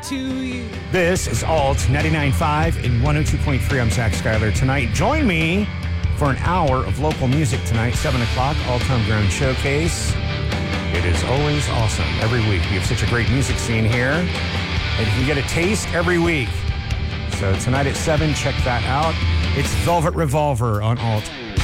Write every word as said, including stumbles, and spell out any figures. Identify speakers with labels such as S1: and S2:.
S1: to you.
S2: This is Alt ninety-nine point five and one oh two point three. I'm Zach Schuyler. Tonight, join me for an hour of local music tonight, seven o'clock, Alt Homegrown Showcase. It is always awesome every week. We have such a great music scene here, and you can get a taste every week. So tonight at seven, check that out. It's Velvet Revolver on Alt